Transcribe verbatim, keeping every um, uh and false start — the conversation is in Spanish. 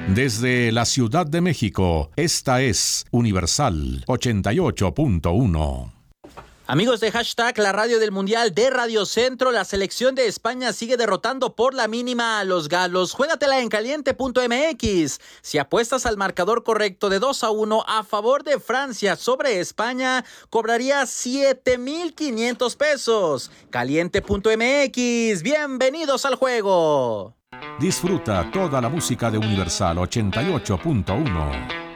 Desde la Ciudad de México, esta es Universal ochenta y ocho punto uno. Amigos de Hashtag, la radio del Mundial de Radio Centro, la selección de España sigue derrotando por la mínima a los galos. Juégatela en caliente punto m x. Si apuestas al marcador correcto de dos a uno a favor de Francia sobre España, cobrarías siete mil quinientos pesos. caliente punto m x. Bienvenidos al juego. Disfruta toda la música de Universal ochenta y ocho punto uno.